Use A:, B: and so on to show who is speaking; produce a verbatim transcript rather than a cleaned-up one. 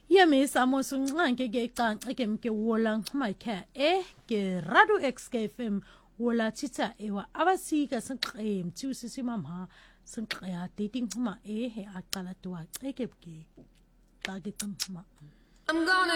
A: Yemi Samos uncanke ke canke ke mke wola my care eh ke Radio X K F M wola tita ewa abasika sanqem tu sisi mama sanqya dating ma eh aqala tuwa eke ke xa ke cimma. I'm gonna